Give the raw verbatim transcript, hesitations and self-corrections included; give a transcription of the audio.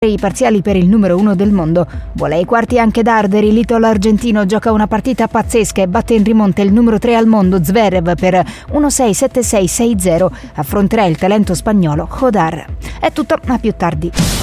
I parziali per il numero uno del mondo. Vuole ai quarti anche Darder, il little argentino gioca una partita pazzesca e batte in rimonta il numero tre al mondo Zverev per uno sei sette sei sei zero. Affronterà il talento spagnolo Jodar. È tutto, a più tardi.